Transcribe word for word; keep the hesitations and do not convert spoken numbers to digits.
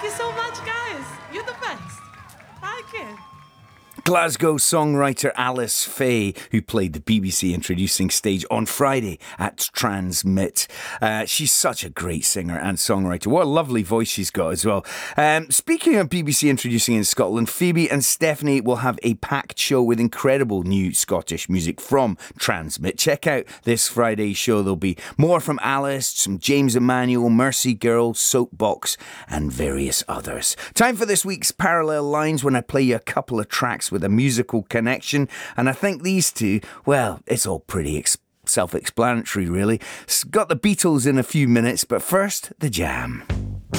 Thank you so much, guys. You're the best. Thank you. Glasgow songwriter Alice Faye, who played the B B C introducing stage on Friday at Transmit. Uh, she's such a great singer and songwriter. What a lovely voice she's got as well. Um, speaking of B B C introducing in Scotland, Phoebe and Stephanie will have a packed show with incredible new Scottish music from Transmit. Check out this Friday's show. There'll be more from Alice, some James Emanuel, Mercy Girl, Soapbox, and various others. Time for this week's Parallel Lines, when I play you a couple of tracks with a musical connection, and I think these two, well, it's all pretty ex- self-explanatory really. Got the Beatles in a few minutes, but first, the Jam.